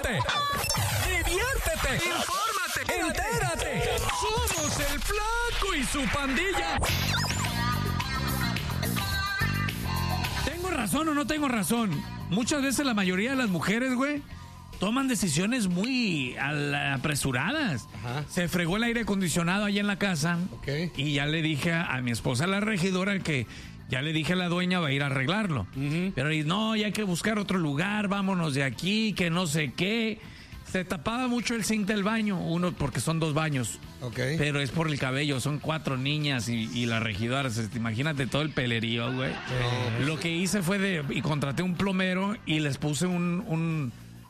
Ríete, diviértete, infórmate, entérate. Somos el Flaco y su pandilla. ¿Tengo razón o no tengo razón? Muchas veces la mayoría de las mujeres, güey, toman decisiones muy apresuradas. Ajá. Se fregó el aire acondicionado ahí en la casa. Okay. Y ya le dije a mi esposa, la regidora, que ya le dije a la dueña, va a ir a arreglarlo. Uh-huh. Pero no, ya hay que buscar otro lugar, vámonos de aquí, que no sé qué. Se tapaba mucho el zinc del baño, uno porque son 2 baños. Okay. Pero es por el cabello, son 4 niñas y la regidora. Imagínate todo el pelerío, güey. Lo que hice fue y contraté un plomero y les puse una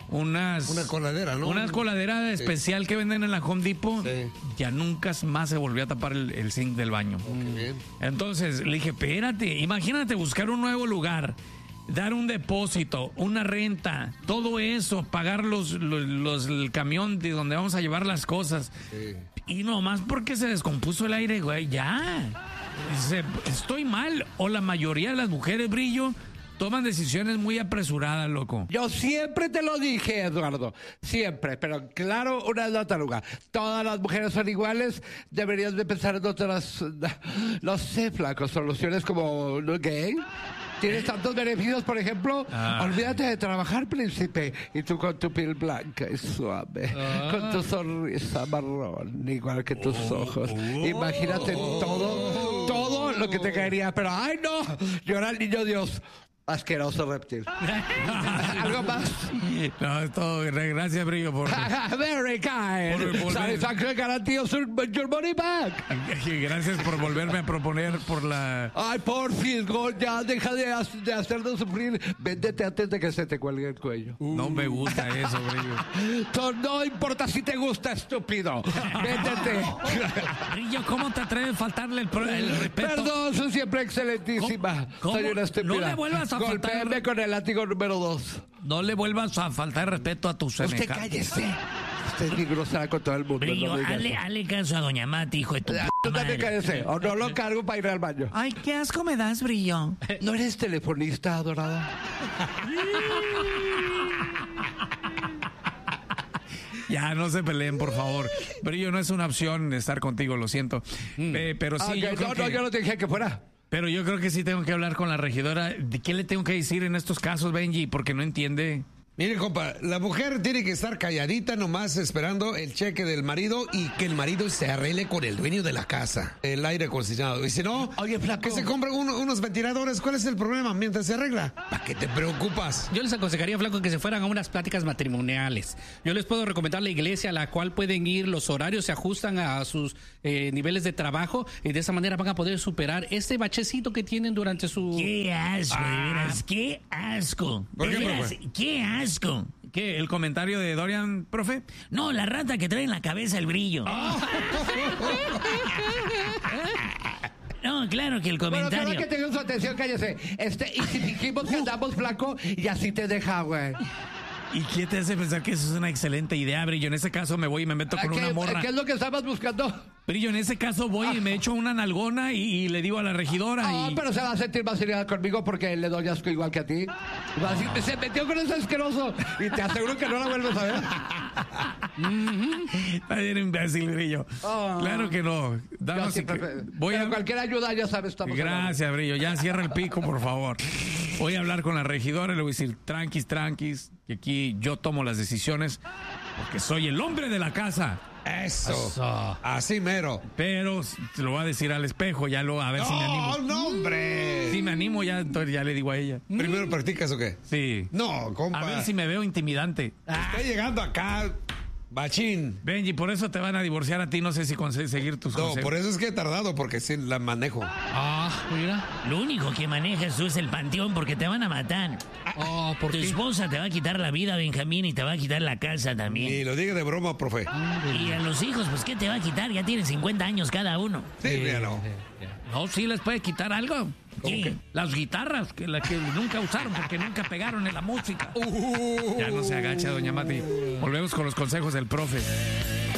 coladera, ¿no? Una coladera especial que venden en la Home Depot. Sí. Ya nunca más se volvió a tapar el zinc del baño. Bien. Entonces le dije, espérate, imagínate buscar un nuevo lugar, dar un depósito, una renta, todo eso, pagar el camión de donde vamos a llevar las cosas. Sí. Y nomás porque se descompuso el aire, güey, ya. Estoy mal, o la mayoría de las mujeres, Brillo, toman decisiones muy apresuradas, loco. Yo siempre te lo dije, Eduardo. Siempre. Pero claro, una es taruga. Todas las mujeres son iguales. Deberías de pensar en otras, no sé, Flaco, soluciones como gay. Tienes tantos beneficios, por ejemplo. Olvídate de trabajar, príncipe. Y tú con tu piel blanca y suave. Con tu sonrisa marrón, igual que tus ojos. Imagínate todo lo que te caería. Pero, ¡ay, no! Yo era el niño Dios. Asqueroso reptil. ¿Algo más? No, es todo. Gracias, Brillo, por... Very kind. Satisfaction guarantees your money back. Gracias por volverme a proponer por la... Ay, por fin, ya deja de hacernos sufrir. Véndete antes de que se te cuelgue el cuello. No me gusta eso, Brillo. No importa si te gusta, estúpido. Véndete. Brillo, ¿cómo te atreves a faltarle el respeto? Perdón, soy siempre excelentísima. ¿Cómo? Soy una estúpida. No le vuelvas a golpéame con el látigo número 2. No le vuelvas a faltar respeto a tu semejantes. Usted cállese. Usted es mi grosera con todo el mundo. Brillo, no hazle caso a doña Mati, hijo de tu Tú también cállese, o no lo cargo para ir al baño. Ay, qué asco me das, Brillo. ¿No eres telefonista, adorada? Ya, no se peleen, por favor. Brillo, no es una opción estar contigo, lo siento. Pero sí, yo no te dije que fuera. Pero yo creo que sí tengo que hablar con la regidora. ¿De qué le tengo que decir en estos casos, Benji? Porque no entiende. Mire, compa, la mujer tiene que estar calladita nomás esperando el cheque del marido y que el marido se arregle con el dueño de la casa, el aire acondicionado. Y si no, oye, Flaco, que se compren unos ventiladores. ¿Cuál es el problema mientras se arregla? ¿Para qué te preocupas? Yo les aconsejaría, Flaco, que se fueran a unas pláticas matrimoniales. Yo les puedo recomendar la iglesia a la cual pueden ir, los horarios se ajustan a sus niveles de trabajo y de esa manera van a poder superar este bachecito que tienen durante su... ¡Qué asco, de veras! ¡Qué asco! ¿Por qué, profe? ¡Qué asco! ¿Qué? ¿El comentario de Dorian, profe? No, la rata que trae en la cabeza el Brillo. No, claro que el comentario... Bueno, que tengan su atención, cállese. Y si dijimos que andamos, Flaco, y así te deja, güey. ¿Y qué te hace pensar que eso es una excelente idea, Brillo? En ese caso me voy y me meto con una morra. ¿Qué es lo que estabas buscando? Brillo, en ese caso voy y me echo una nalgona y le digo a la regidora pero se va a sentir más seria conmigo porque le doy asco igual que a ti. Va a decir, se metió con ese asqueroso y te aseguro que no la vuelves a ver. Está bien imbécil, Brillo. Claro que no. Cualquier ayuda, ya sabes, estamos Gracias, hablando. Brillo. Ya cierra el pico, por favor. Voy a hablar con la regidora y le voy a decir, tranquis, que aquí yo tomo las decisiones porque soy el hombre de la casa. Eso. Así mero. Pero te lo voy a decir al espejo, ya a ver si me animo. No, hombre. Si me animo, entonces ya le digo a ella. ¿Primero practicas o qué? Sí. No, compa. A ver si me veo intimidante. Está llegando acá, bachín. Benji, por eso te van a divorciar a ti, no sé si seguir tus consejos. No, por eso es que he tardado, porque sí la manejo. Mira. Lo único que manejas tú es el panteón porque te van a matar. ¿Por tu qué? esposa te va a quitar la vida, Benjamín, y te va a quitar la casa también. Y lo diga de broma, profe. Y a los hijos, pues, ¿qué te va a quitar? Ya tienen 50 años cada uno. Sí, míralo. No, sí les puede quitar algo. ¿Qué? Las guitarras, que nunca usaron porque nunca pegaron en la música. Ya no se agacha, doña Mati. Volvemos con los consejos del profe.